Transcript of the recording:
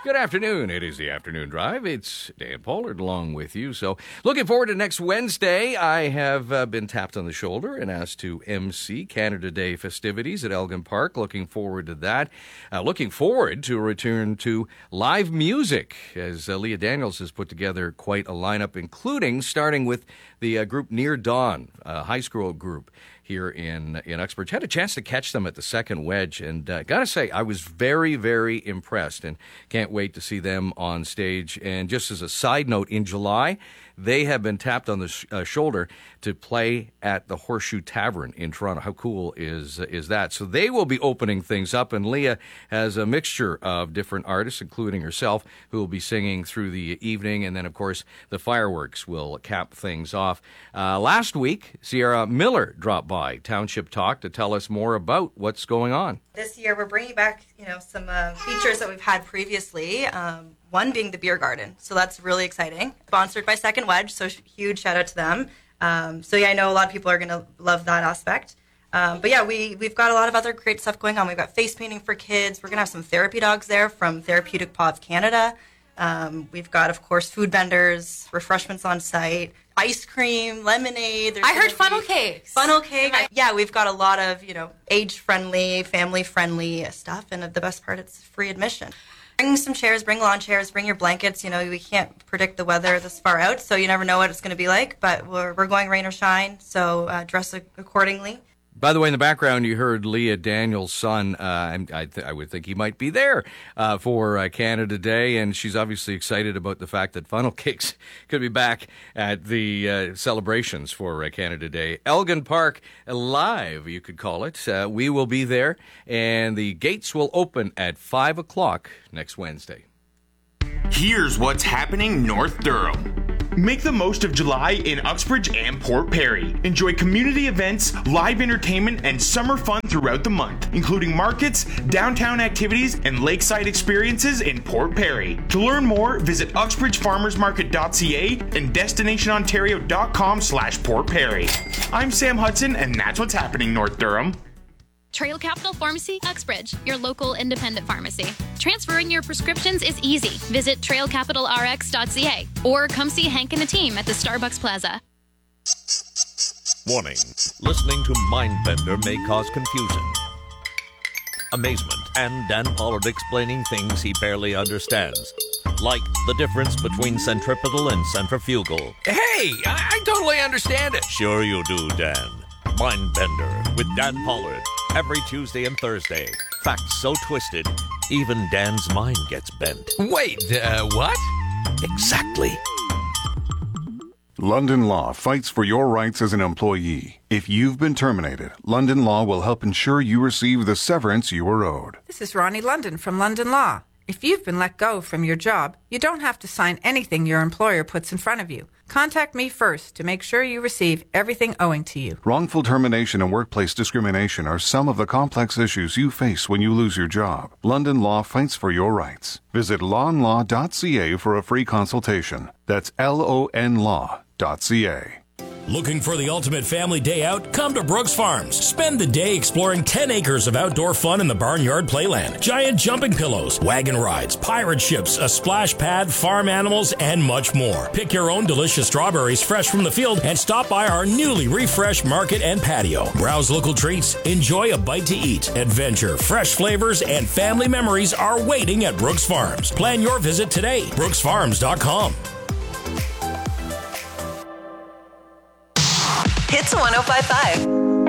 Good afternoon. It is the Afternoon Drive. It's Dan Pollard along with you. So looking forward to next Wednesday. I have been tapped on the shoulder and asked to MC Canada Day festivities at Elgin Park. Looking forward to that. Looking forward to a return to live music, as Leah Daniels has put together quite a lineup, including starting with the group Near Dawn, a high school group here in Uxbridge. Had a chance to catch them at the Second Wedge, and gotta say, I was very, very impressed, and can't wait to see them on stage. And just as a side note, in July, they have been tapped on the shoulder to play at the Horseshoe Tavern in Toronto. How cool is that? So they will be opening things up, and Leah has a mixture of different artists, including herself, who will be singing through the evening, and then, of course, the fireworks will cap things off. Last week, Sierra Miller dropped by Township Talk to tell us more about what's going on. This year, we're bringing back, some features that we've had previously. One being the beer garden, so that's really exciting. Sponsored by Second Wedge, so huge shout out to them. I know a lot of people are going to love that aspect. We've got a lot of other great stuff going on. We've got face painting for kids. We're going to have some therapy dogs there from Therapeutic Paw of Canada. We've got, of course, food vendors, refreshments on site, ice cream, lemonade. I heard funnel cakes. Funnel cake. Yeah, we've got a lot of, age-friendly, family-friendly stuff. And the best part, it's free admission. Bring some chairs, bring lawn chairs, bring your blankets. We can't predict the weather this far out, so you never know what it's going to be like. But we're going rain or shine, so dress accordingly. By the way, in the background, you heard Leah Daniels' son. I would think he might be there for Canada Day, and she's obviously excited about the fact that funnel cakes could be back at the celebrations for Canada Day. Elgin Park Live, you could call it. We will be there, and the gates will open at 5 o'clock next Wednesday. Here's what's happening North Durham. Make the most of July in Uxbridge and Port Perry. Enjoy community events, live entertainment, and summer fun throughout the month, including markets, downtown activities, and lakeside experiences in Port Perry. To learn more, visit uxbridgefarmersmarket.ca and destinationontario.com/Port Perry. I'm Sam Hudson, and that's what's happening North Durham. Trail Capital Pharmacy, Uxbridge, your local independent pharmacy. Transferring your prescriptions is easy. Visit trailcapitalrx.ca or come see Hank and the team at the Starbucks Plaza. Warning. Listening to Mindbender may cause confusion, amazement, and Dan Pollard explaining things he barely understands. Like the difference between centripetal and centrifugal. Hey, I totally understand it. Sure you do, Dan. Mindbender with Dan Pollard. Every Tuesday and Thursday. Facts so twisted, even Dan's mind gets bent. Wait, what? Exactly. London Law fights for your rights as an employee. If you've been terminated, London Law will help ensure you receive the severance you are owed. This is Ronnie London from London Law. If you've been let go from your job, you don't have to sign anything your employer puts in front of you. Contact me first to make sure you receive everything owing to you. Wrongful termination and workplace discrimination are some of the complex issues you face when you lose your job. London Law fights for your rights. Visit lawnlaw.ca for a free consultation. That's LONlaw.ca. Looking for the ultimate family day out? Come to Brooks Farms. Spend the day exploring 10 acres of outdoor fun in the barnyard playland. Giant jumping pillows, wagon rides, pirate ships, a splash pad, farm animals, and much more. Pick your own delicious strawberries fresh from the field and stop by our newly refreshed market and patio. Browse local treats, enjoy a bite to eat. Adventure, fresh flavors, and family memories are waiting at Brooks Farms. Plan your visit today. BrooksFarms.com. Hits 105.5.